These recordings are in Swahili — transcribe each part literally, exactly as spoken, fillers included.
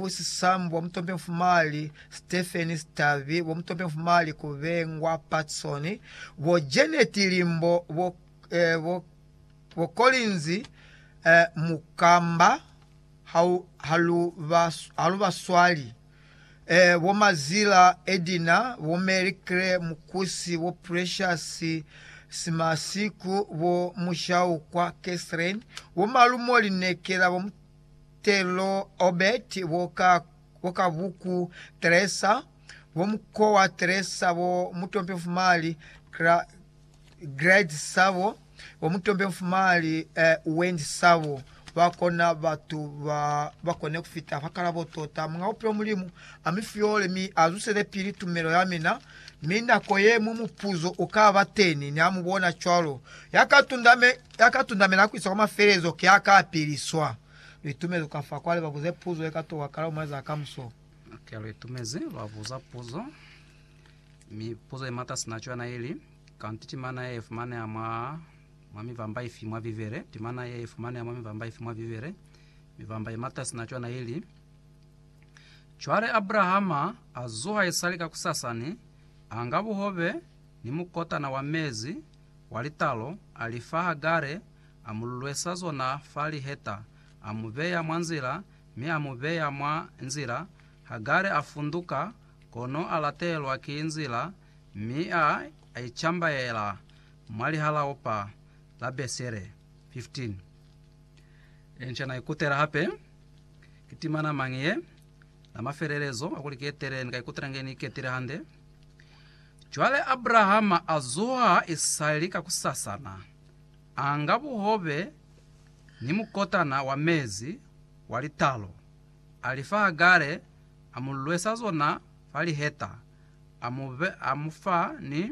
James Sambo mutombe mfumali Stephen Stavi wo mutombe mfumali Kuvengwa Patson wo Janet Limbo wo eh, wo, wo Collins eh, Mukamba hau haluva haluva swali eh, wo Mazila Edina wo Merikre Mukusi wo Precious Simasiku wo Mushau kwa Catherine wo Malumoli Nekera wo Telo Obet woka woka vuku Teresa wo mkoa Teresa wo mutombe mfumali Grade Savo wo mutombe mfumali eh, Wendy Savo wakona batu wa bakone kufita fakala botota mga opyo mulimu amifiole mi azusele pili tumero yamina mina koye mumupuzo ukaba teni ni amubona chwalo yakatundame yakatundame nakwisa kama ferezo kyaka apiliswa itumeze kafa kwale bavuze puzo yakato wakala mwaza akamso akalo itumeze bavuza puzo mi puzo imata sinachwa na ili kantiti mana ye fumane ama mami vamba ifimwa vivere timana ye fumane ama vamba ifimwa vivere mi vamba imata sinachwa na ili chware Abrahama azuha isalika kusasani angabu hobe ni mukota na wamezi walitalo alifaha gare amulwesazo na fali heta amubeya mwanzira mi amubeya mwa nzira Hagare afunduka kono alatelwa kinzira mi a aichamba yela mali hala opa la besere fifteen enchana ikutera hape kitimana mangie na mafererezo akuliketere nkaikutera ngeni ketire hande chwale Abrahama azoa isalika kusasana angabu hobe ni mukotana wa mezi walitalo alifa Hagare amulwesa zona fali heta amuve amufa ni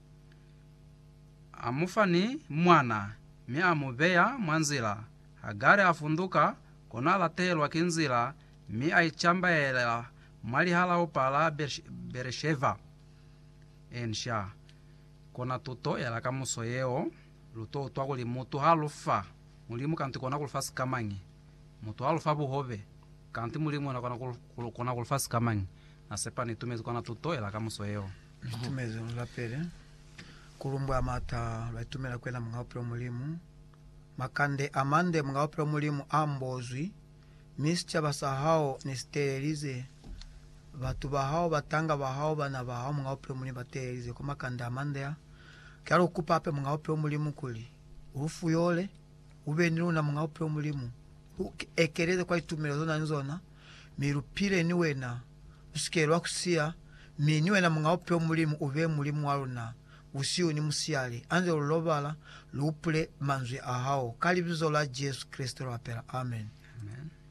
amufa ni mwana mi amubeya mwanzira Hagare afunduka kona latelwa kinzira mi aichamba yela mali hala opala Beresheva ensha kona tuto yala kamusoyeo luto twakuli mutu halufa mulimu kanti kona kulfasi kamangi mutu halufa buhove kanti mulimu na kona kona kulfasi kamangi na sepa ni tumezi kona tuto yala kamusoyeo tumezi lapere kulumba mata batumela kwena mngapro mulimu makande amande mngapro mulimu ambozwi mischa basahao ni sterilize batu bahao batanga bahao bana bahao mngapro mulimu baterize ko makande amande ya kyaro kupape mngapro mulimu kuli ufu yole ubeniru na mngapro mulimu ekereze kwa itumela zona nzona mirupire niwena usikerwa kusia miniwe na mngapro mulimu ube mulimu waruna usiu ni musiali anze ulobala lupule manzwi ahao kalibizo la Yesu Kristo wapera amen amen.